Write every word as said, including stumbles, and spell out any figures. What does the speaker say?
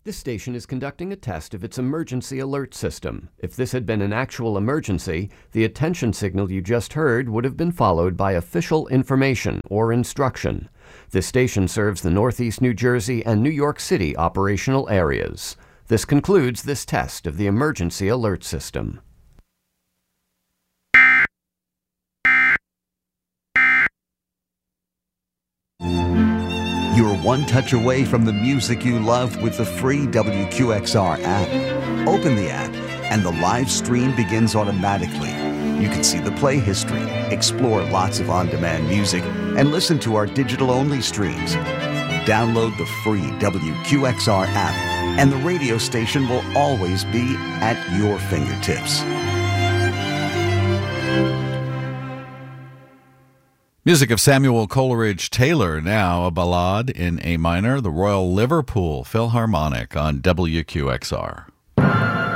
This station is conducting a test of its emergency alert system. If this had been an actual emergency, the attention signal you just heard would have been followed by official information or instruction. This station serves the Northeast New Jersey and New York City operational areas. This concludes this test of the emergency alert system. You're one touch away from the music you love with the free W Q X R app. Open the app and the live stream begins automatically. You can see the play history, explore lots of on-demand music, and listen to our digital-only streams. Download the free W Q X R app and the radio station will always be at your fingertips. Music of Samuel Coleridge Taylor, now a ballade in A minor, the Royal Liverpool Philharmonic on W Q X R.